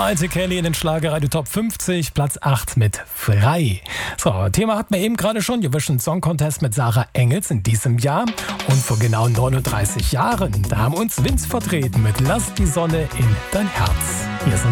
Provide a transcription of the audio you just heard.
Malte Kelly in den Schlagerradio Top 50, Platz 8 mit Frei. So, Thema hatten wir eben gerade schon, Eurovision Song Contest mit Sarah Engels in diesem Jahr. Und vor genau 39 Jahren, da haben uns Vince vertreten mit Lass die Sonne in dein Herz. Hier sind